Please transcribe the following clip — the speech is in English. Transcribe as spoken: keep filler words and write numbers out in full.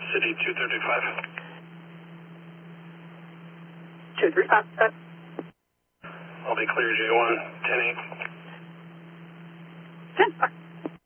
City two thirty-five. two thirty-five. I'll be clear, J one, ten